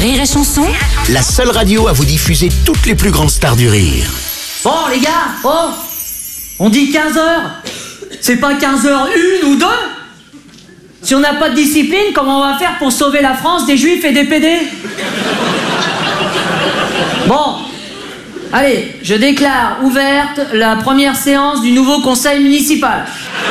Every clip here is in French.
Rire et Chanson, la seule radio à vous diffuser toutes les plus grandes stars du rire. Bon les gars, on dit 15h. C'est pas 15h1 ou 2. Si on n'a pas de discipline, comment on va faire pour sauver la France des juifs et des PD? Bon, allez, je déclare ouverte la première séance du nouveau conseil municipal.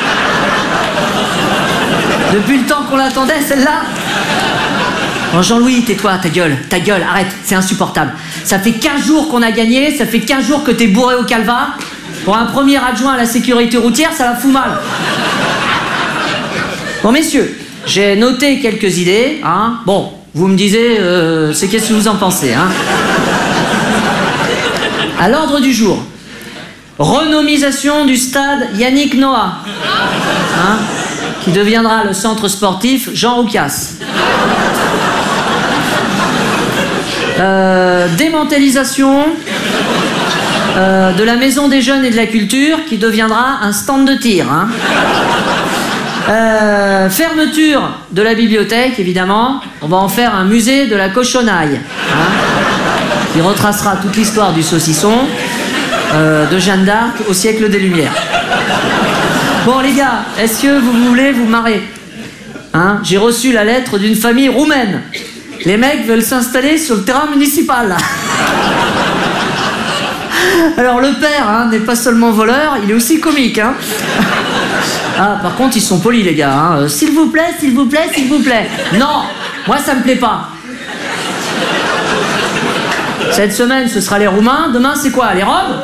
Depuis le temps qu'on l'attendait, celle-là. Bon, Jean-Louis, tais-toi, ta gueule, arrête, c'est insupportable. Ça fait 15 jours qu'on a gagné, ça fait 15 jours que t'es bourré au calva. Pour un premier adjoint à la sécurité routière, ça la fout mal. Bon, messieurs, j'ai noté quelques idées, hein. Bon, vous me disiez, c'est qu'est-ce que vous en pensez, hein. À l'ordre du jour, renomisation du stade Yannick Noah, hein, qui deviendra le centre sportif Jean Roucas. Démantéllisation de la maison des jeunes et de la culture qui deviendra un stand de tir, hein. Fermeture de la bibliothèque, évidemment. On va en faire un musée de la cochonaille, hein, qui retracera toute l'histoire du saucisson de Jeanne d'Arc au siècle des Lumières. Bon les gars, est-ce que vous voulez vous marrer, hein? J'ai reçu la lettre d'une famille roumaine. Les mecs veulent s'installer sur le terrain municipal, là. Alors le père, hein, n'est pas seulement voleur, il est aussi comique, hein. Ah, par contre, ils sont polis, les gars, hein. S'il vous plaît, s'il vous plaît, s'il vous plaît. Non, moi, ça me plaît pas. Cette semaine, ce sera les Roumains. Demain, c'est quoi, les Roms?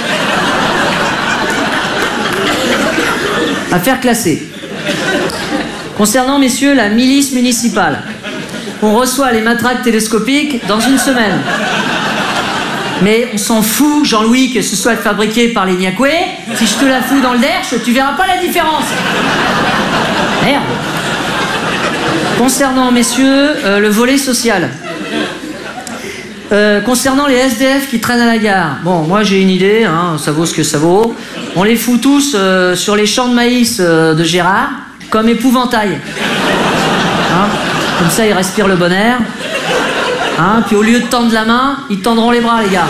Affaire classée. Concernant, messieurs, la milice municipale. On reçoit les matraques télescopiques dans une semaine. Mais on s'en fout, Jean-Louis, que ce soit fabriqué par les Niakoué. Si je te la fous dans le derche, tu verras pas la différence. Merde. Concernant, messieurs, le volet social. Concernant les SDF qui traînent à la gare. Bon, moi j'ai une idée, hein, ça vaut ce que ça vaut. On les fout tous sur les champs de maïs de Gérard, comme épouvantail. Hein, comme ça, ils respirent le bon air. Hein, puis au lieu de tendre la main, ils tendront les bras, les gars.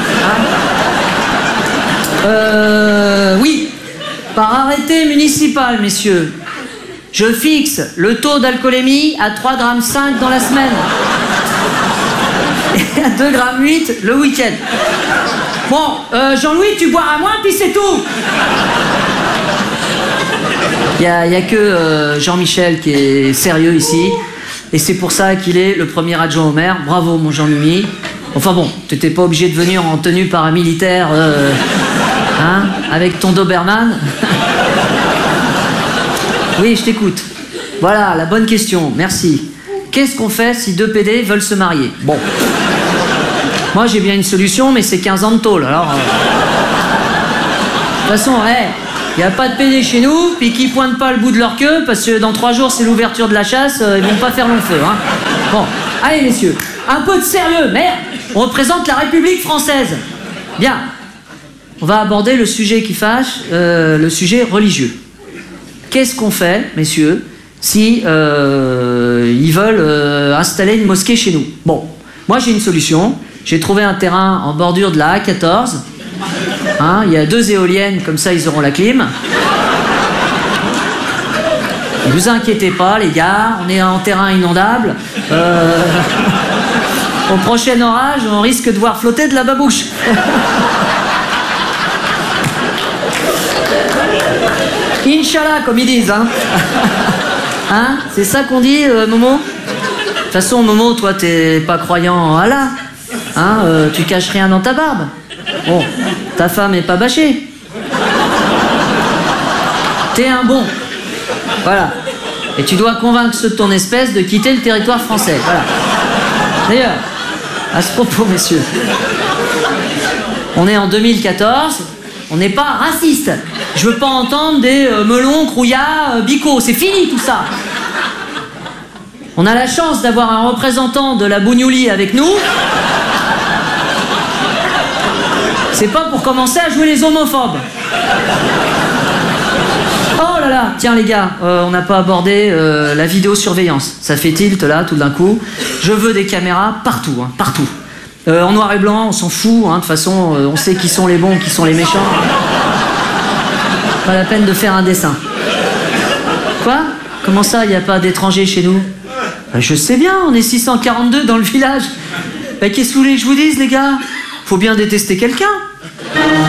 Hein. Oui, par arrêté municipal, messieurs, je fixe le taux d'alcoolémie à 3,5 g dans la semaine. Et à 2,8 g le week-end. Bon, Jean-Louis, tu boiras moins, puis c'est tout. Il y a que Jean-Michel qui est sérieux ici. Et c'est pour ça qu'il est le premier adjoint au maire. Bravo, mon Jean-Louis. Enfin bon, t'étais pas obligé de venir en tenue paramilitaire, hein, avec ton Doberman. Oui, je t'écoute. Voilà, la bonne question, merci. Qu'est-ce qu'on fait si deux PD veulent se marier? Bon. Moi, j'ai bien une solution, mais c'est 15 ans de tôle, alors... De toute façon, il n'y a pas de PD chez nous, puis qui pointent pas le bout de leur queue, parce que dans 3 jours, c'est l'ouverture de la chasse, ils vont pas faire long feu, hein. Bon, allez, messieurs, un peu de sérieux, merde. On représente la République française. Bien. On va aborder le sujet qui fâche, le sujet religieux. Qu'est-ce qu'on fait, messieurs, si ils veulent installer une mosquée chez nous? Bon, moi j'ai une solution. J'ai trouvé un terrain en bordure de la A14. Hein, il y a 2 éoliennes, comme ça ils auront la clim. Ne vous inquiétez pas, les gars, on est en terrain inondable. Au prochain orage, on risque de voir flotter de la babouche. Inch'Allah, comme ils disent, hein. Hein? C'est ça qu'on dit, Momo? De toute façon, Momo, toi, t'es pas croyant en Allah. Hein, tu caches rien dans ta barbe. Bon, ta femme est pas bâchée. T'es un bon. Voilà. Et tu dois convaincre ceux de ton espèce de quitter le territoire français. Voilà. D'ailleurs, à ce propos, messieurs, on est en 2014, on n'est pas raciste. Je veux pas entendre des melons, crouillards, bicots. C'est fini tout ça. On a la chance d'avoir un représentant de la bougnouli avec nous. C'est pas pour commencer à jouer les homophobes. Oh là là là, tiens les gars, on n'a pas abordé la vidéosurveillance. Ça fait tilt là, tout d'un coup. Je veux des caméras partout, hein, partout. En noir et blanc, on s'en fout, hein, de toute façon, on sait qui sont les bons, qui sont les méchants. Pas la peine de faire un dessin. Quoi? Comment ça, il n'y a pas d'étrangers chez nous? Je sais bien, on est 642 dans le village. Qu'est-ce que vous voulez que je vous dise, les gars? Faut bien détester quelqu'un.